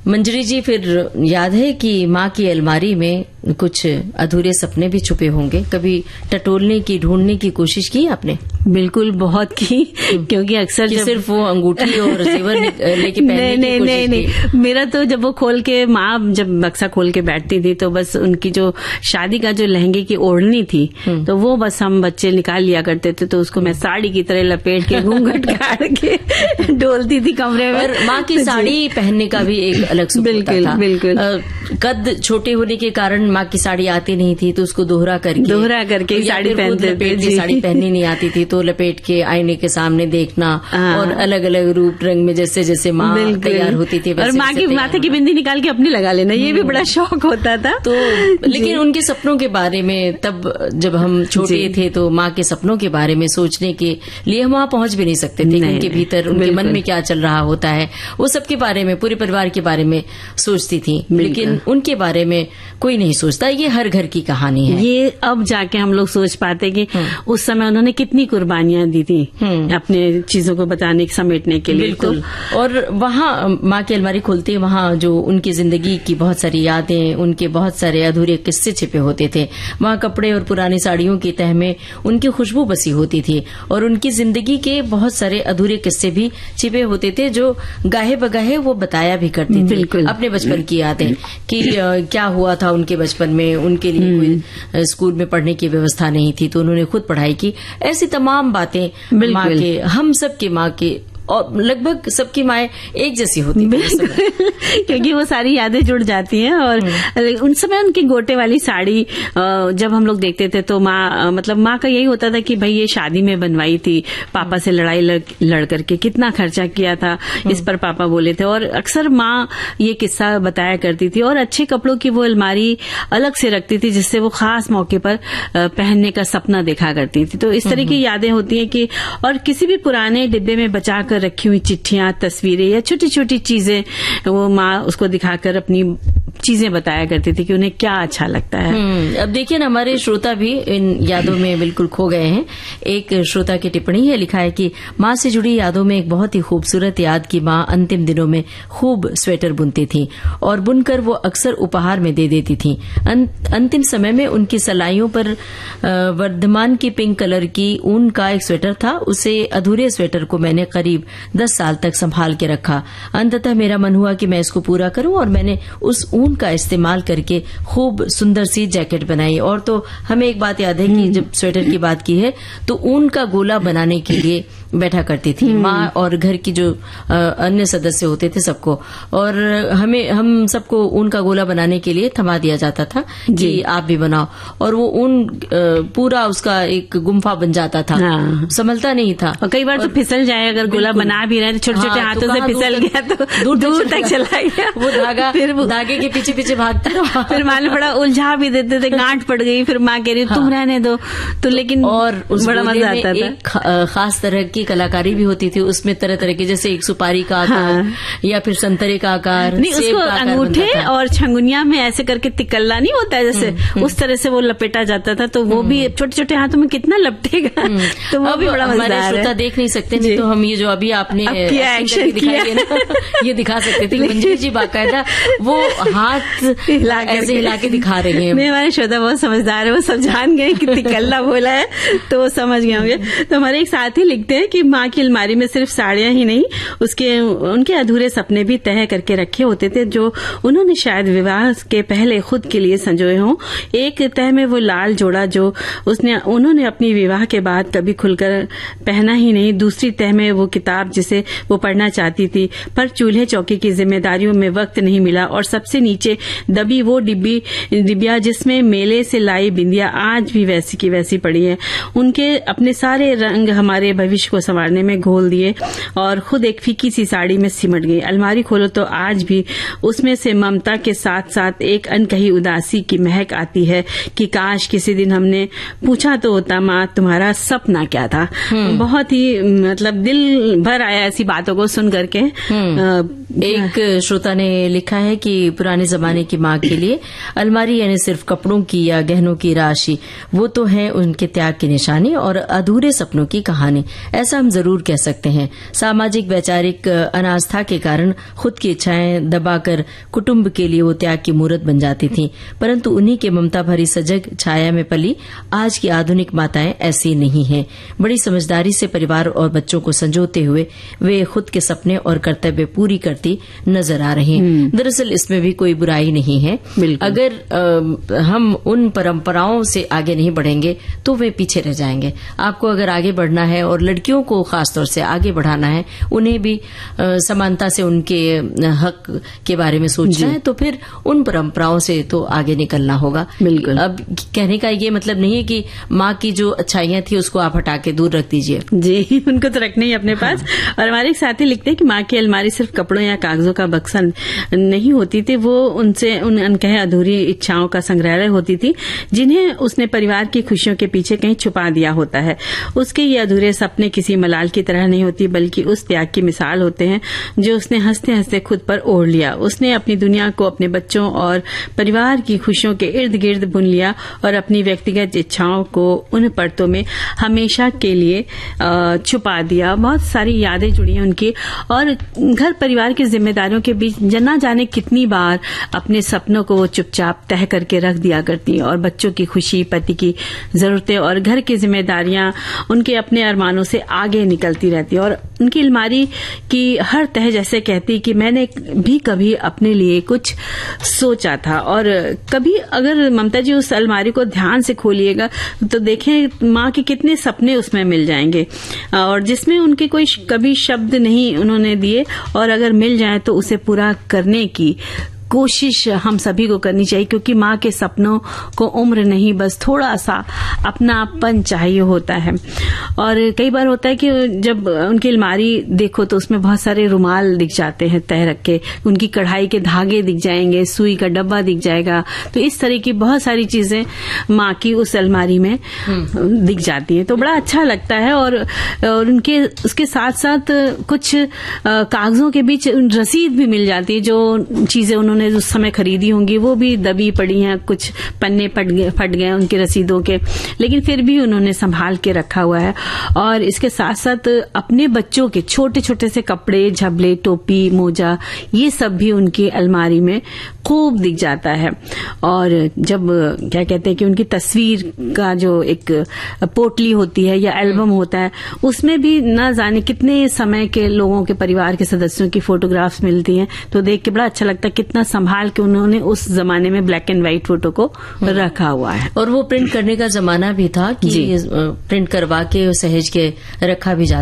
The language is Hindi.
मंजरी जी, फिर याद है कि माँ की अलमारी में कुछ अधूरे सपने भी छुपे होंगे, कभी टटोलने की, ढूंढने की कोशिश की आपने? बिल्कुल, बहुत की, क्योंकि अक्सर सिर्फ वो अंगूठी और जेवर लेके पहनने की कोशिश नहीं, मेरा तो जब वो खोल के, माँ जब बक्सा खोल के बैठती थी तो बस उनकी जो शादी का जो लहंगे की ओढ़नी थी तो वो बस हम बच्चे निकाल लिया करते थे, तो उसको मैं साड़ी की तरह लपेट के घूंघट काट के डोलती थी कमरे में। और माँ की साड़ी पहनने का भी एक अलग सुख होता था। बिल्कुल। कद छोटे होने के कारण माँ की साड़ी आती नहीं थी तो उसको दोहरा करके साड़ी पहनते थे। साड़ी पहननी नहीं आती थी तो लपेट के आईने के सामने देखना और अलग अलग रूप रंग में जैसे जैसे माँ तैयार होती थी और माँ की माथे की बिंदी निकाल के अपनी लगा लेना, ये भी बड़ा शौक होता था। तो लेकिन उनके सपनों के बारे में तब जब हम छोटे थे तो माँ के सपनों के बारे में सोचने के लिए हम वहां पहुंच भी नहीं सकते थे। उनके भीतर उनके मन में क्या चल रहा होता है वो सबके बारे में, पूरे परिवार के बारे में सोचती थी, लेकिन उनके बारे में कोई नहीं सोचता। ये हर घर की कहानी है। ये अब जाके हम लोग सोच पाते कि उस समय उन्होंने कितनी कुर्बानियां दी थी अपने चीजों को बताने, समेटने के लिए। बिल्कुल। और वहाँ माँ की अलमारी खोलते ही वहाँ जो उनकी जिंदगी की बहुत सारी यादें, उनके बहुत सारे अधूरे किस्से छिपे होते थे। वहाँ कपड़े और पुरानी साड़ियों की तह में उनकी खुशबू बसी होती थी और उनकी जिंदगी के बहुत सारे अधूरे किस्से भी छिपे होते थे जो गाहे बगाहे वो बताया भी करती थी अपने बचपन की यादें कि क्या हुआ था उनके बचपन में। उनके लिए कोई स्कूल में पढ़ने की व्यवस्था नहीं थी तो उन्होंने खुद पढ़ाई की। ऐसी तमाम बातें माँ के, हम सब की माँ के, और लगभग सबकी माएँ एक जैसी होती थी क्योंकि वो सारी यादें जुड़ जाती हैं। और उन समय उनकी गोटे वाली साड़ी जब हम लोग देखते थे तो माँ, मतलब माँ का यही होता था कि भाई ये शादी में बनवाई थी, पापा से लड़ाई लड़ करके कितना खर्चा किया था इस पर पापा बोले थे। और अक्सर माँ ये किस्सा बताया करती थी। और अच्छे कपड़ों की वो अलमारी अलग से रखती थी जिससे वो खास मौके पर पहनने का सपना देखा करती थी। तो इस तरह की यादें होती हैं कि, और किसी भी पुराने डिब्बे में बचा रखी हुई चिट्ठियां, तस्वीरें या छोटी छोटी चीजें वो माँ उसको दिखाकर अपनी चीजें बताया करती थी कि उन्हें क्या अच्छा लगता है। अब देखिए ना, हमारे श्रोता भी इन यादों में बिल्कुल खो गए हैं। एक श्रोता की टिप्पणी है, लिखा है कि माँ से जुड़ी यादों में एक बहुत ही खूबसूरत याद की माँ अंतिम दिनों में खूब स्वेटर बुनती थी और बुनकर वो अक्सर उपहार में दे देती थी। अंतिम समय में उनकी सलाइयों पर वर्धमान की पिंक कलर की ऊन का एक स्वेटर था। उसे अधूरे स्वेटर को मैंने करीब 10 साल तक संभाल के रखा। अंततः मेरा मन हुआ कि मैं इसको पूरा करूं और मैंने उस ऊन का इस्तेमाल करके खूब सुंदर सी जैकेट बनाई। और तो हमें एक बात याद है कि जब स्वेटर की बात की है तो ऊन का गोला बनाने के लिए बैठा करती थी माँ और घर की जो अन्य सदस्य होते थे सबको, और हम सबको ऊन का गोला बनाने के लिए थमा दिया जाता था कि आप भी बनाओ। और वो ऊन पूरा उसका एक गुम्फा बन जाता था, संभलता नहीं था और कई बार तो फिसल जाए। अगर गोला बना भी रहे तो छोटे छोटे हाथों से फिसल गया तो दूर तक चला गया वो धागा, फिर धागे के पीछे पीछे भागता रहा। फिर माँ ने बड़ा उलझा भी देते थे, गांठ पड़ गई, फिर माँ कह रही तुम रहने दो। तो लेकिन और बड़ा मजा आता था। एक खास तरह की कलाकारी भी होती थी उसमें, तरह तरह के, जैसे एक सुपारी का आकार या फिर संतरे का आकार, नहीं उसको अंगूठे और छंगुनिया में ऐसे करके तिकल्ला नहीं होता है जैसे, उस तरह से वो लपेटा जाता था। तो वो भी छोटे छोटे हाथों में कितना लपटेगा, तो वो भी बड़ा मजेदार है। श्रोता देख नहीं सकते, नहीं तो हम ये जो अभी आपने एक्शन दिखाई ना ये दिखा सकते थे। मंजरी जी बाकायदा वो हाथ ऐसे हिला के दिखा रही है। नहीं, हमारे श्रोता बहुत समझदार है, वो सब जान गए कि तिकल्ला बोला है तो वो समझ गए होंगे। तो हमारे एक साथी लिखते हैं कि माँ की अलमारी में सिर्फ साड़ियां ही नहीं, उनके अधूरे सपने भी तय करके रखे होते थे जो उन्होंने शायद विवाह के पहले खुद के लिए संजोए हों। एक तह में वो लाल जोड़ा जो उन्होंने अपनी विवाह के बाद कभी खुलकर पहना ही नहीं। दूसरी तह में वो किताब जिसे वो पढ़ना चाहती थी पर चूल्हे चौकी की जिम्मेदारियों में वक्त नहीं मिला। और सबसे नीचे दबी वो डिबिया जिसमें मेले से लाई बिंदिया आज भी वैसी की वैसी पड़ी है। उनके अपने सारे रंग हमारे भविष्य को संवारने में घोल दिए और खुद एक फीकी सी साड़ी में सिमट गई। अलमारी खोलो तो आज भी उसमें से ममता के साथ साथ एक अनकही उदासी की महक आती है कि काश किसी दिन हमने पूछा तो होता माँ तुम्हारा सपना क्या था। बहुत ही मतलब दिल भर आया ऐसी बातों को सुन करके। एक श्रोता ने लिखा है कि पुराने जमाने की माँ के लिए अलमारी यानी सिर्फ कपड़ों की या गहनों की राशि, वो तो है उनके त्याग की निशानी और अधूरे सपनों की कहानी, ऐसा हम जरूर कह सकते हैं। सामाजिक वैचारिक अनास्था के कारण खुद की इच्छाएं दबाकर कुटुंब के लिए वो त्याग की मूर्त बन जाती थीं, परंतु उन्हीं के ममता भरी सजग छाया में पली आज की आधुनिक माताएं ऐसी नहीं हैं। बड़ी समझदारी से परिवार और बच्चों को संजोते हुए वे खुद के सपने और कर्तव्य पूरी करती नजर आ रही हैं। दरअसल इसमें भी कोई बुराई नहीं है। अगर हम उन परंपराओं से आगे नहीं बढ़ेंगे तो वे पीछे रह जाएंगे। आपको अगर आगे बढ़ना है और लड़कियों को खासतौर से आगे बढ़ाना है, उन्हें भी समानता से उनके हक के बारे में सोचना है, तो फिर उन परंपराओं से तो आगे निकलना होगा। बिल्कुल। अब कहने का ये मतलब नहीं है कि माँ की जो अच्छाइयां थी उसको आप हटा के दूर रख दीजिए। जी, उनको तो रखना ही अपने पास। और हमारे एक साथी लिखते हैं कि माँ की अलमारी सिर्फ कपड़ों या कागजों का बक्सा नहीं होती थी, वो उनसे उन अनकहे अधूरी इच्छाओं का संग्रहालय होती थी, जिन्हें उसने परिवार की खुशियों के पीछे कहीं छुपा दिया होता है। उसके ये अधूरे सपने किसी मलाल की तरह नहीं होती, बल्कि उस त्याग की मिसाल होते हैं जो उसने हंसते हंसते खुद पर ओढ़ लिया। उसने अपनी दुनिया को अपने बच्चों और परिवार की खुशियों के इर्द गिर्द बुन लिया और अपनी व्यक्तिगत इच्छाओं को उन परतों में हमेशा के लिए छुपा दिया। बहुत सारी यादें जुड़ी हैं उनकी, और घर परिवार की जिम्मेदारियों के बीच ना जाने कितनी बार अपने सपनों को वो चुपचाप तह करके रख दिया करती, और बच्चों की खुशी, पति की जरूरतें और घर की जिम्मेदारियां उनके अपने अरमानों से आगे निकलती रहती। और उनकी अलमारी की हर तह जैसे कहती कि मैंने भी कभी अपने लिए कुछ सोचा था। और कभी अगर ममता जी उस अलमारी को ध्यान से खोलिएगा तो देखें माँ के कितने सपने उसमें मिल जाएंगे, और जिसमें उनके कोई कभी शब्द नहीं उन्होंने दिए, और अगर मिल जाए तो उसे पूरा करने की कोशिश हम सभी को करनी चाहिए, क्योंकि माँ के सपनों को उम्र नहीं, बस थोड़ा सा अपनापन चाहिए होता है। और कई बार होता है कि जब उनकी अलमारी देखो तो उसमें बहुत सारे रुमाल दिख जाते हैं तह रख के, उनकी कढ़ाई के धागे दिख जाएंगे, सुई का डब्बा दिख जाएगा। तो इस तरह की बहुत सारी चीजें माँ की उस अलमारी में दिख जाती है, तो बड़ा अच्छा लगता है। और उनके उसके साथ साथ कुछ कागजों के बीच रसीद भी मिल जाती है, जो चीजें उन्होंने उस समय खरीदी होंगी वो भी दबी पड़ी हैं, कुछ पन्ने फट गए उनके रसीदों के, लेकिन फिर भी उन्होंने संभाल के रखा हुआ है। और इसके साथ साथ अपने बच्चों के छोटे छोटे से कपड़े, झबले, टोपी, मोजा, ये सब भी उनकी अलमारी में खूब दिख जाता है। और जब क्या कहते हैं कि उनकी तस्वीर का जो एक पोटली होती है या एल्बम होता है, उसमें भी न जाने कितने समय के लोगों के परिवार के सदस्यों की फोटोग्राफ्स मिलती हैं, तो देख के बड़ा अच्छा लगता है कितना संभाल के उन्होंने उस जमाने में ब्लैक एंड व्हाइट फोटो को रखा हुआ है। और वो प्रिंट करने का जमाना भी था कि प्रिंट करवा के सहेज के रखा भी जाता